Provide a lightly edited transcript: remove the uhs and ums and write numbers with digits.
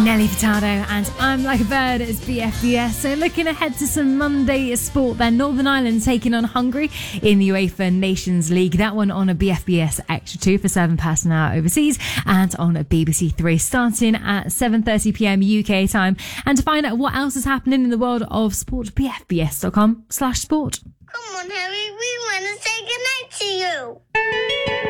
Nelly Furtado and I'm Like a Bird is BFBS. So looking ahead to some Monday sport then. Northern Ireland taking on Hungary in the UEFA Nations League. That one on a BFBS Extra 2 for 7 personnel overseas and on a BBC 3 starting at 7:30pm UK time. And to find out what else is happening in the world of sport, bfbs.com/sport. Come on, Harry, we want to say goodnight to you.